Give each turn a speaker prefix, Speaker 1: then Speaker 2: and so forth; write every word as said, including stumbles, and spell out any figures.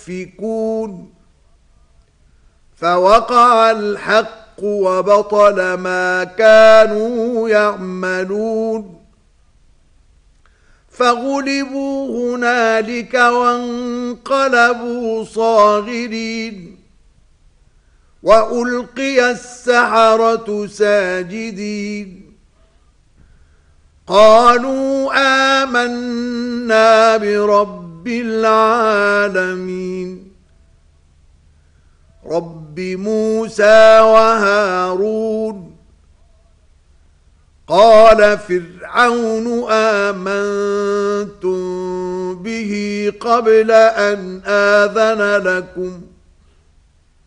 Speaker 1: يؤفكون فوقع الحق وبطل ما كانوا يعملون فغلبوا هنالك وانقلبوا صاغرين وألقي السحرة ساجدين قالوا آمنا برب العالمين رب موسى وهارون قال فرعون آمنتم به قبل أن آذن لكم